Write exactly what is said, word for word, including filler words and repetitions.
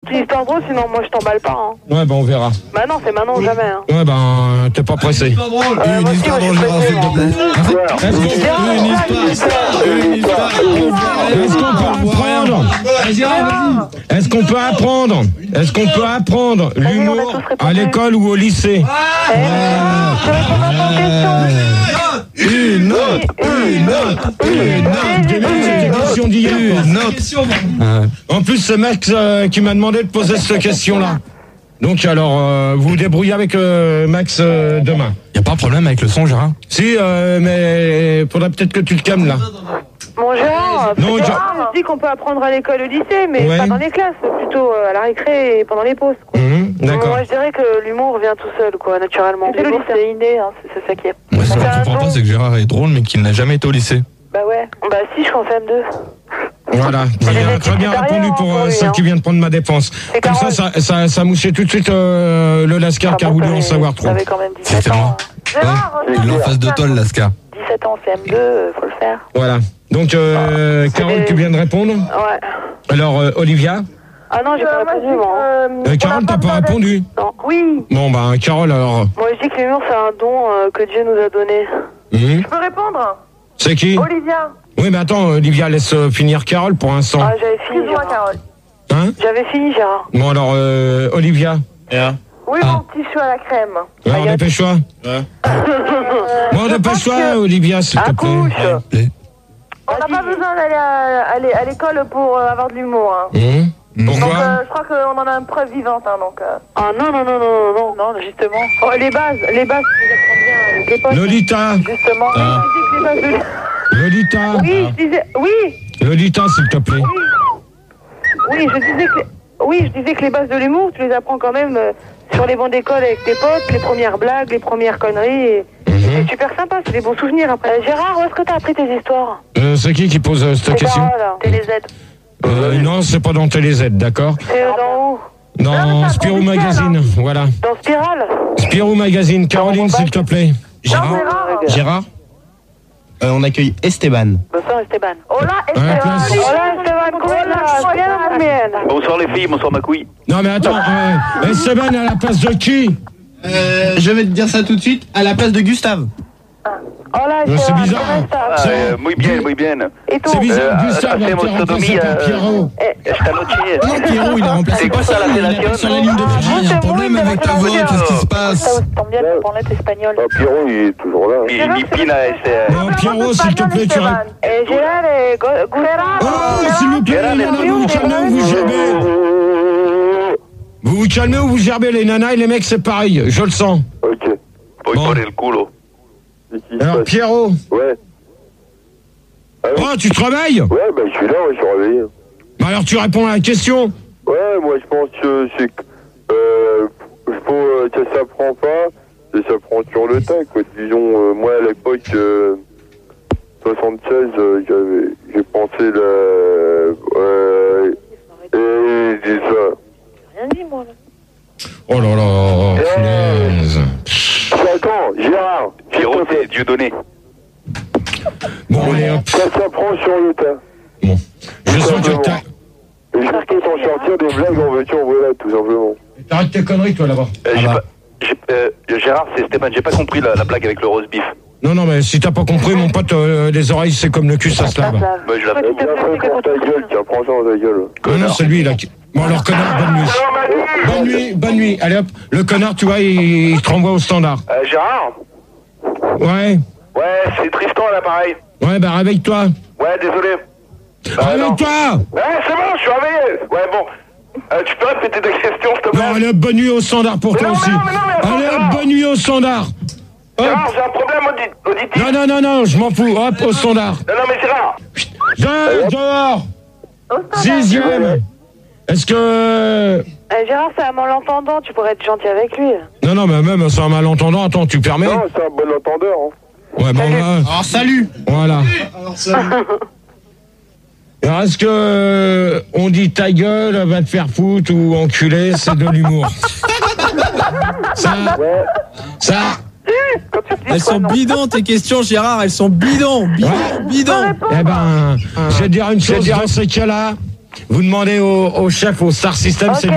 une histoire drôle, sinon moi je t'emballe pas. Hein. Ouais, bah on verra. Bah non, c'est maintenant ou jamais. Hein. Ouais, bah t'es pas pressé. Euh, Une histoire drôle, Gérard, s'il te plaît. Est-ce qu'on Gérard, une Gérard, histoire Une histoire Est-ce qu'on peut apprendre Gérard. Est-ce qu'on peut apprendre Est-ce qu'on peut apprendre l'humour à l'école ou au lycée? Eh, je réponds à ton question. Une note, une note, une note. C'était une question d'hier. Une note. En plus, c'est Max euh, qui m'a demandé de poser cette question-là. Donc alors, euh, vous vous débrouillez avec euh, Max euh, demain. Y a pas de problème avec le son, Gérard? Si, euh, mais faudrait peut-être que tu te calmes là. Mon Gérard, Non, Gérard, Gérard. on se dit qu'on peut apprendre à l'école au lycée, mais Ouais. pas dans les classes, plutôt euh, à la récré et pendant les pauses. Quoi. Mmh, d'accord. Moi, je dirais que l'humour vient tout seul, quoi, naturellement. L'humour, c'est inné, hein, c'est c'est ça qui est. Moi, ce que C'est je un comprends don. pas, c'est que Gérard est drôle, mais qu'il n'a jamais été au lycée. Bah ouais. Bah si, je suis en C M deux. Voilà, très bien, très bien répondu pour euh, celle qui vient de prendre ma défense. C'est Comme ça, ça, ça, ça mouchait tout de suite euh, le Lascar qui a voulu en savoir trop. J'avais quand même C'était dix-sept moi. ans. Gérard, Il est en face de toi, le Lascar. dix-sept ans en C M deux, euh, faut le faire. Voilà. Donc, euh, Carole, tu viens de répondre. Ouais. Alors, euh, Olivia Ah non, j'ai pas répondu, moi. euh, Carole, t'as pas répondu. Non. Oui. Bon, bah, Carole, alors. Moi, je dis que l'humour, c'est un don euh, que Dieu nous a donné. Hum, Je peux répondre c'est qui? Olivia. Oui, mais attends, Olivia, laisse euh, finir Carole pour l'instant. Ah, j'avais fini, Gérard. Carole. Hein? J'avais fini, Gérard. Bon, alors, euh, Olivia. Oui, Ah. mon petit chou à la crème. Alors, Regarde. dépêche-toi. Euh, Bon, je pense dépêche-toi, que- Olivia, s'il te plaît. Accouche. Et- On n'a pas besoin d'aller à, aller à l'école pour euh, avoir de l'humour. Hein. Hum, Donc, Pourquoi? euh, je crois qu'on en a une preuve vivante. Hein, donc, euh. Ah non, non, non, non, non, non, non, justement. Oh, les bases, les bases, tu les apprends bien avec les potes. Lolita. Justement. Ah. Oui, je disais que les bases de... Lolita. Oui, je disais... Oui, Lolita, s'il te plaît. oui, je disais que... Oui, je disais que les bases de l'humour, tu les apprends quand même euh, sur les bancs d'école avec tes potes, les premières blagues, les premières conneries. Et... Mhm. C'est super sympa, c'est des bons souvenirs après. Euh, Gérard, où est-ce que t'as appris tes histoires? Euh, c'est qui qui pose euh, cette C'est question? pas là, Télé Z. euh, Non, c'est pas dans Télé Z, d'accord? C'est euh, dans où? Dans Non, mais Spirou c'est un Magazine, voilà. Dans Spirale. Spirou Magazine. Caroline, s'il te plaît. Gérard. Gérard euh, on accueille Esteban. Bonsoir Esteban. Hola Ouais, Esteban. place. Hola Esteban, ¿cómo estás? Bien, bien. Bonsoir les filles, bonsoir ma couille. Non, mais attends, euh, Esteban à la place de qui? Euh, je vais te dire ça tout de suite, à la place de Gustave. Hola Euh, c'est Esteban, bizarre. ¿cómo estás? Ah, C'est- euh, muy bien, muy bien. Et toi? C'est bizarre, Euh, Gustave, hacemos qui est remplacé sodomie, par euh, Pierrot. Esta noche. Non, Pierrot, il a remplacé C'est quoi ça, la personne, il appelle fellation sur la ligne de Ah, Fiji. Il y a un problème avec ta voix, qu'est-ce qui se Ça passe? tombe bien, tu parles espagnol. Ah, Pierrot, il est toujours là. Mi, mi pina es. Non, Pierrot, s'il te plaît, tu réponds. Eh, Gérard et Gustavo. Oh, s'il vous plaît, les nanas, vous vous calmez ou vous gerbez? Vous vous calmez ou vous gerbez? Les nanas et les mecs, c'est pareil, je le sens. Ok. Voy Bon. por el culo. Qu'est-ce qui se Alors, passe? Pierrot. Ouais. Oh, tu te réveilles? Ouais, bah je suis là, ouais, je suis réveillé. Bah alors, tu réponds à la question. Ouais, moi je pense que c'est que euh, faut, euh, ça s'apprend pas, ça s'apprend sur le tas, quoi. Disons, euh, moi à l'époque euh, soixante-seize, euh, j'avais, j'ai pensé la, euh, et dis ça. Rien dit, moi. Oh là là, punaise. Attends, Gérard, Pierrot, c'est Dieu donné. Bon, allez, hop. ça s'apprend sur le tas. Bon. Je sens que t'as... Et je peux t'en sortir des blagues en veux-tu, en voilà, tout simplement. T'arrêtes tes conneries, toi, là-bas. Euh, j'ai bah. pas, j'ai, euh, Gérard, c'est Stéphane, j'ai pas compris la, la blague avec le roast beef. Non, non, mais si t'as pas compris, mon pote, euh, les oreilles, c'est comme le cul, ça se lave. Bah, je la Toi, Eh tu te bien, plais, c'est prends que ta gueule, tiens, prends ça dans ta gueule. Non, non, c'est lui, là. qui- Bon, alors, connard, bonne nuit. Bonne nuit, bonne nuit. Allez, hop. Le connard, tu vois, il, il te renvoie au standard. Euh, Gérard? Ouais. Ouais, c'est Tristan à l'appareil. Ouais, bah, réveille-toi. Ouais, désolé. Bah, non. Réveille-toi! Ouais, c'est bon, je suis réveillé. Ouais, bon. Euh, tu peux répéter ta question, s'il te plaît? Non, allez, hop, bonne nuit au standard pour Mais toi non, aussi. mais non, mais non, mais attends, Allez, hop, Gérard. bonne nuit au standard. Hop. Gérard, j'ai un problème audi- auditif. Non, non, non, non, je m'en fous. Hop, au standard. Non, non, mais Gérard. Dehors, dehors. Sixième. Est-ce que... Eh, Gérard, c'est un malentendant, tu pourrais être gentil avec lui. Non, non, mais même, c'est un malentendant. Attends, tu permets? Non, c'est un bon entendeur, hein. Ouais, bon, là, Alors, salut. voilà. Alors, est-ce que euh, on dit ta gueule, va te faire foutre ou enculer, c'est de l'humour. Ça, ça, Elles sont bidons tes questions, Gérard, elles sont bidons, bidons, bidons. eh ben, je vais te dire une chose, dans ces cas-là, vous demandez au, au chef, au Star System, c'est